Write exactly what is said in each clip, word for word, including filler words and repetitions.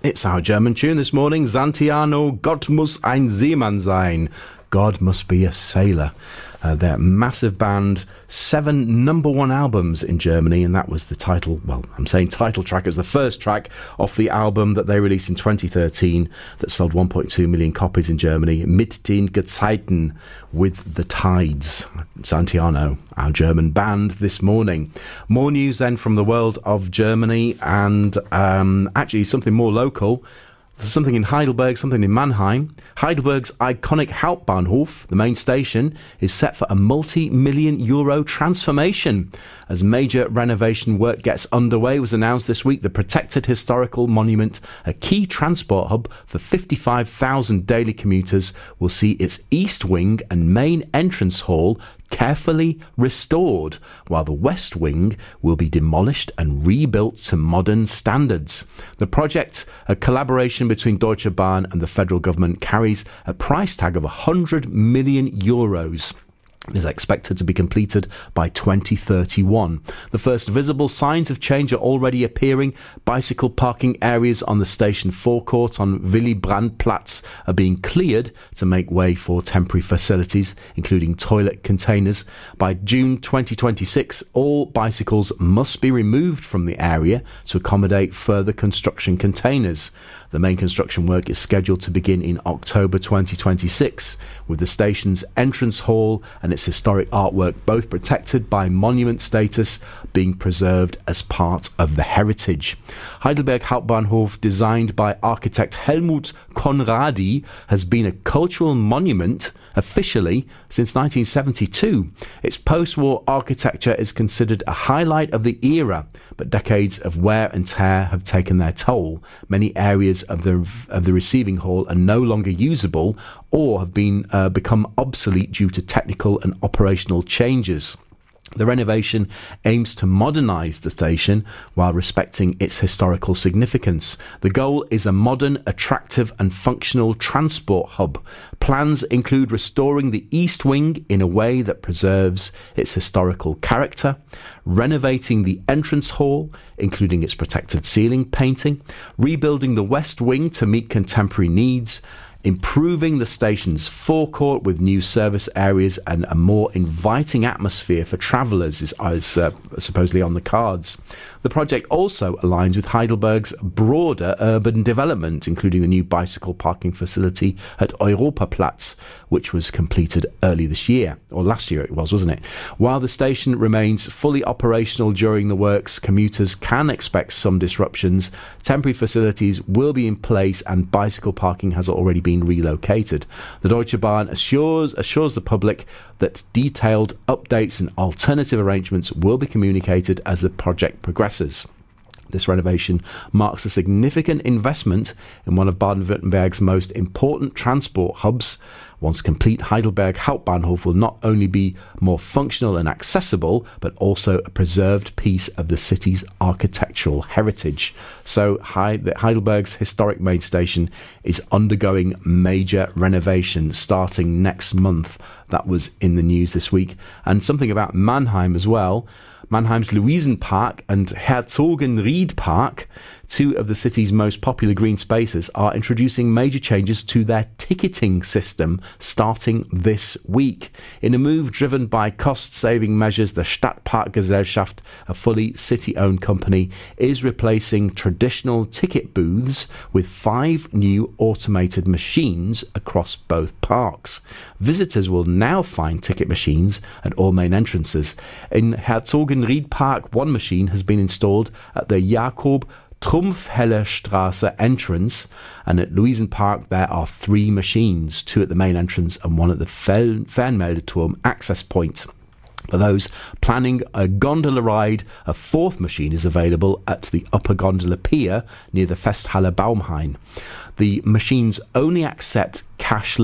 It's our German tune this morning. Santiano, Gott muss ein Seemann sein. God must be a sailor. Uh, their massive band, seven number one albums in Germany, and that was the title, well, I'm saying title track, it was the first track off the album that they released in twenty thirteen that sold one point two million copies in Germany, Mit den Gezeiten, with the tides. Santiano, our German band this morning. More news then from the world of Germany, and um, actually something more local. Something in Heidelberg, something in Mannheim. Heidelberg's iconic Hauptbahnhof, the main station, is set for a multi-million euro transformation. As major renovation work gets underway, it was announced this week the protected historical monument, a key transport hub for fifty-five thousand daily commuters, will see its east wing and main entrance hall carefully restored, while the west wing will be demolished and rebuilt to modern standards. The project, a collaboration between Deutsche Bahn and the federal government, carries a price tag of one hundred million euros. Is expected to be completed by twenty thirty-one. The first visible signs of change are already appearing. Bicycle parking areas on the station forecourt on Willy Brandt-Platz are being cleared to make way for temporary facilities, including toilet containers. By June twenty twenty-six, all bicycles must be removed from the area to accommodate further construction containers. The main construction work is scheduled to begin in October twenty twenty-six, with the station's entrance hall and its historic artwork both protected by monument status being preserved as part of the heritage. Heidelberg Hauptbahnhof, designed by architect Helmut Conradi, has been a cultural monument officially since nineteen seventy-two. Its post-war architecture is considered a highlight of the era, but decades of wear and tear have taken their toll. Many areas of the of the receiving hall are no longer usable or have been uh, become obsolete due to technical and operational changes. The renovation aims to modernise the station while respecting its historical significance. The goal is a modern, attractive and functional transport hub. Plans include restoring the east wing in a way that preserves its historical character, renovating the entrance hall, including its protected ceiling painting, rebuilding the west wing to meet contemporary needs, improving the station's forecourt with new service areas and a more inviting atmosphere for travellers is, is uh, supposedly on the cards. The project also aligns with Heidelberg's broader urban development, including the new bicycle parking facility at Europaplatz, which was completed early this year, or last year it was, wasn't it? While the station remains fully operational during the works, commuters can expect some disruptions. Temporary facilities will be in place and bicycle parking has already been relocated. The Deutsche Bahn assures assures the public that detailed updates and alternative arrangements will be communicated as the project progresses. This renovation marks a significant investment in one of Baden-Württemberg's most important transport hubs. Once complete, Heidelberg Hauptbahnhof will not only be more functional and accessible, but also a preserved piece of the city's architectural heritage. So Heidelberg's historic main station is undergoing major renovation starting next month. That was in the news this week. And something about Mannheim as well. Mannheim's Luisenpark and Herzogenried-Park, two of the city's most popular green spaces, are introducing major changes to their ticketing system starting this week. In a move driven by cost-saving measures, the Stadtparkgesellschaft, a fully city-owned company, is replacing traditional ticket booths with five new automated machines across both parks. Visitors will now find ticket machines at all main entrances. In Herzogenried-Park, one machine has been installed at the Jakob Trumpfhellerstraße entrance, and at Luisenpark there are three machines, two at the main entrance and one at the Fernmeldeturm access point. For those planning a gondola ride, a fourth machine is available at the Upper Gondola Pier near the Festhalle Baumhain. The machines only accept cashless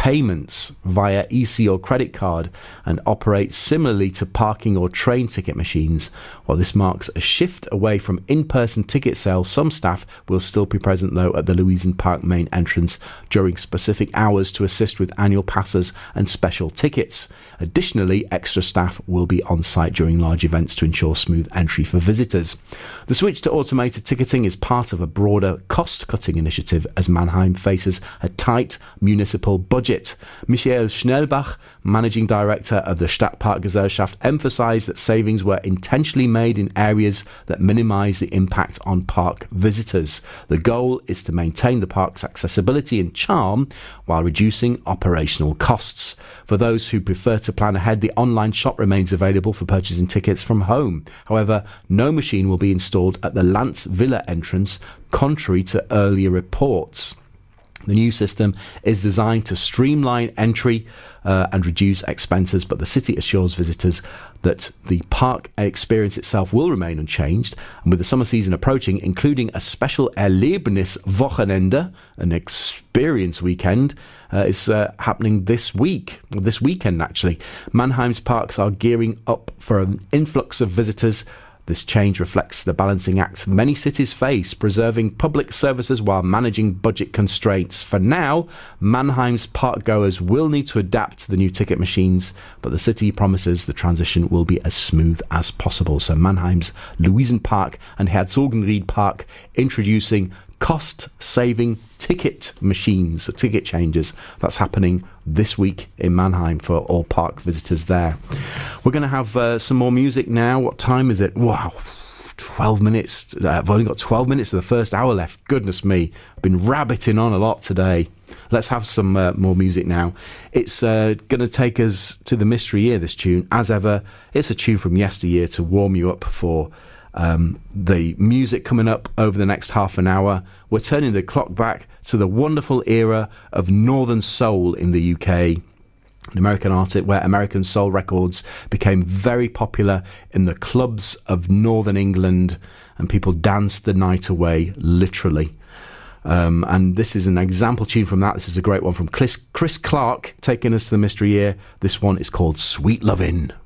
payments via E C or credit card and operate similarly to parking or train ticket machines. While this marks a shift away from in-person ticket sales, some staff will still be present though at the Louisen Park main entrance during specific hours to assist with annual passes and special tickets. Additionally, extra staff will be on site during large events to ensure smooth entry for visitors. The switch to automated ticketing is part of a broader cost-cutting initiative as Mannheim faces a tight municipal budget. Michael Schnellbach, managing director of the Stadtparkgesellschaft, emphasised that savings were intentionally made in areas that minimise the impact on park visitors. The goal is to maintain the park's accessibility and charm while reducing operational costs. For those who prefer to plan ahead, the online shop remains available for purchasing tickets from home. However, no machine will be installed at the Lance Villa entrance, contrary to earlier reports. The new system is designed to streamline entry uh, and reduce expenses, but the city assures visitors that the park experience itself will remain unchanged. And with the summer season approaching, including a special Erlebniswochenende, an experience weekend, uh, is uh, happening this week, or this weekend actually. Mannheim's parks are gearing up for an influx of visitors. This change reflects the balancing act many cities face, preserving public services while managing budget constraints. For now, Mannheim's park goers will need to adapt to the new ticket machines, but the city promises the transition will be as smooth as possible. So Mannheim's Louisen Park and Herzogenried Park introducing cost-saving ticket machines, ticket changes. That's happening this week in Mannheim for all park visitors there. We're going to have uh, some more music now. What time is it? Wow, twelve minutes. Uh, I've only got twelve minutes of the first hour left. Goodness me, I've been rabbiting on a lot today. Let's have some uh, more music now. It's uh, going to take us to the Mystery Year, this tune. As ever, it's a tune from yesteryear to warm you up for Um, the music coming up over the next half an hour. We're turning the clock back to the wonderful era of Northern Soul in the U K, an American artist where American soul records became very popular in the clubs of Northern England and people danced the night away, literally. Um, and this is an example tune from that. This is a great one from Chris, Chris Clark, taking us to the Mystery Year. This one is called Sweet Lovin'.